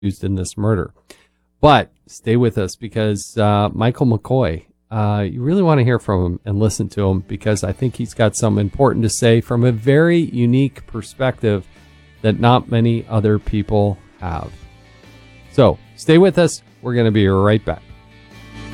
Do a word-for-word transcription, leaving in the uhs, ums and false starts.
used in this murder. But stay with us because uh, Michael McCoy, uh, you really want to hear from him and listen to him because I think he's got something important to say from a very unique perspective that not many other people have. So stay with us. We're going to be right back.